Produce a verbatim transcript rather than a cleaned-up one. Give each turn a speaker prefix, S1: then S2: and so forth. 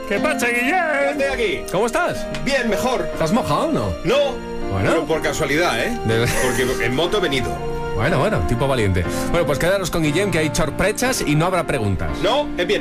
S1: ¿Qué pasa, Guillem?
S2: Estoy aquí.
S1: ¿Cómo estás?
S2: Bien, mejor.
S1: ¿Estás mojado o no?
S2: No.
S1: Bueno.
S2: Pero por casualidad, ¿eh?
S1: De-
S2: Porque en moto he venido.
S1: Bueno, bueno, tipo valiente. Bueno, pues quedaros con Guillem, que hay sorpresas y no habrá preguntas.
S2: No, es bien.